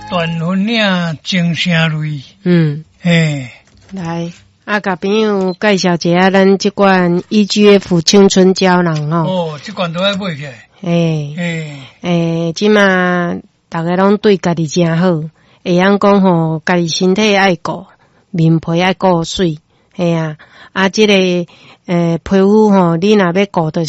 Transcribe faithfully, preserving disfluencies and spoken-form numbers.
断分领精神类。 嗯， 诶， 来，啊，甲朋友介绍一下咱这款 E G F 青春胶囊吼。 哦，这罐都要买起来。 诶诶诶，即嘛大家拢对家己真好，会晓讲吼，家己身体爱顾，面皮爱顾水，嘿啊，啊，即、这个诶皮肤吼，你若要顾，就是